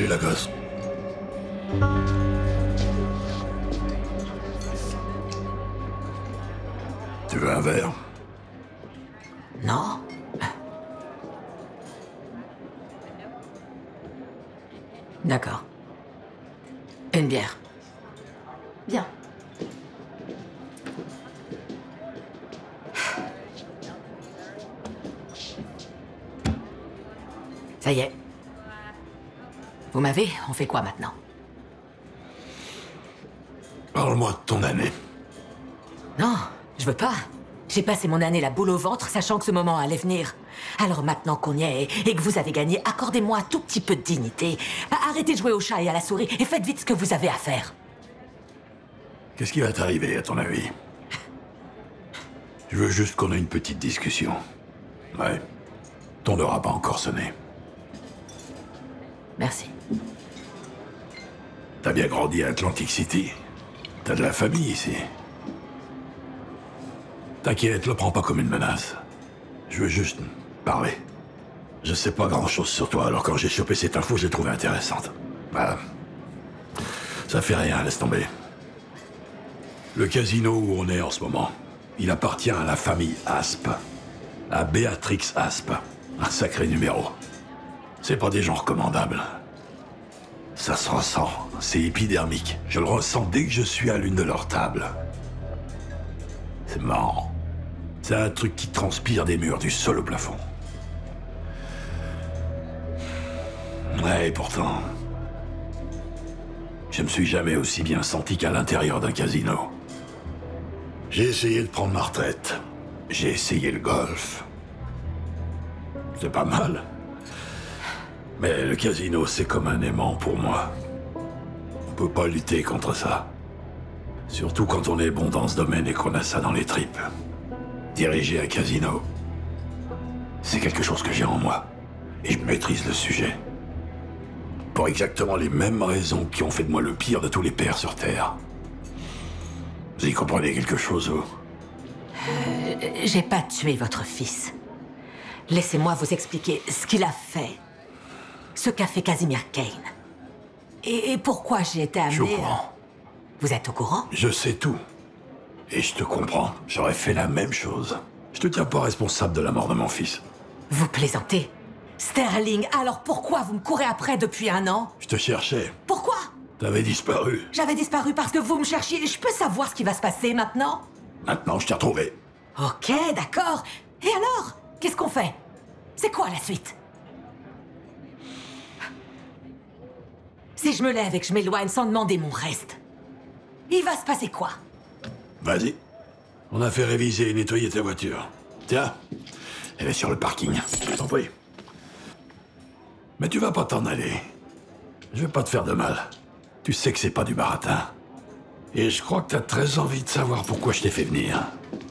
Salut la gosse. Tu veux un verre? Non. D'accord. Une bière. Bien. Ça y est. Vous m'avez? On fait quoi maintenant? Parle-moi de ton année. Non, je veux pas. J'ai passé mon année la boule au ventre, sachant que ce moment allait venir. Alors maintenant qu'on y est, et que vous avez gagné, accordez-moi un tout petit peu de dignité. Arrêtez de jouer au chat et à la souris, et faites vite ce que vous avez à faire. Qu'est-ce qui va t'arriver, à ton avis? Je veux juste qu'on ait une petite discussion. Ouais. Ton heure n'a pas encore sonné. Merci. T'as bien grandi à Atlantic City. T'as de la famille ici. T'inquiète, le prends pas comme une menace. Je veux juste parler. Je sais pas grand-chose sur toi, alors quand j'ai chopé cette info, je l'ai trouvée intéressante. Bah, ça fait rien, laisse tomber. Le casino où on est en ce moment, il appartient à la famille Asp. À Béatrix Asp. Un sacré numéro. C'est pas des gens recommandables. Ça se ressent, c'est épidermique. Je le ressens dès que je suis à l'une de leurs tables. C'est marrant. C'est un truc qui transpire des murs, du sol au plafond. Ouais, et pourtant... je me suis jamais aussi bien senti qu'à l'intérieur d'un casino. J'ai essayé de prendre ma retraite. J'ai essayé le golf. C'est pas mal. Mais le casino, c'est comme un aimant pour moi. On peut pas lutter contre ça. Surtout quand on est bon dans ce domaine et qu'on a ça dans les tripes. Diriger un casino, c'est quelque chose que j'ai en moi. Et je maîtrise le sujet. Pour exactement les mêmes raisons qui ont fait de moi le pire de tous les pères sur Terre. Vous y comprenez quelque chose, vous? J'ai pas tué votre fils. Laissez-moi vous expliquer ce qu'il a fait. Ce qu'a fait Casimir Kane. Et pourquoi j'ai été amené... Je suis au courant. Vous êtes au courant? Je sais tout. Et je te comprends. J'aurais fait la même chose. Je te tiens pas responsable de la mort de mon fils. Vous plaisantez? Sterling, alors pourquoi vous me courez après depuis 1 an? Je te cherchais. Pourquoi? T'avais disparu. J'avais disparu parce que vous me cherchiez. Je peux savoir ce qui va se passer maintenant? Maintenant, je t'ai retrouvé. Ok, d'accord. Et alors? Qu'est-ce qu'on fait? C'est quoi la suite? Si je me lève et que je m'éloigne sans demander mon reste, il va se passer quoi? Vas-y. On a fait réviser et nettoyer ta voiture. Tiens, elle est sur le parking. Je t'en prie. Mais tu vas pas t'en aller. Je vais pas te faire de mal. Tu sais que c'est pas du baratin. Et je crois que t'as très envie de savoir pourquoi je t'ai fait venir.